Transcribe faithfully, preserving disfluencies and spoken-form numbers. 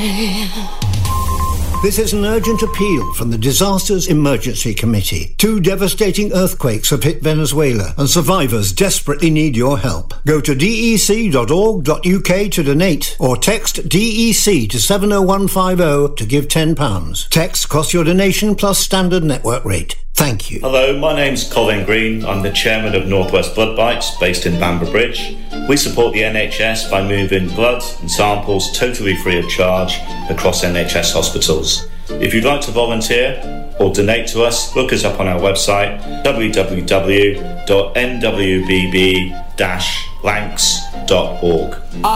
This is an urgent appeal from the Disasters Emergency Committee. Two devastating earthquakes have hit Venezuela and survivors desperately need your help. Go to d e c dot org dot u k to donate or text D E C to seven oh one five oh to give ten pounds. Text costs your donation plus standard network rate. Thank you. Hello, my name's Colin Green. I'm the chairman of Northwest Blood Banks based in Bamber Bridge. We support the N H S by moving blood and samples totally free of charge across N H S hospitals. If you'd like to volunteer or donate to us, look us up on our website w w w dot n w b b dash lancs dot org.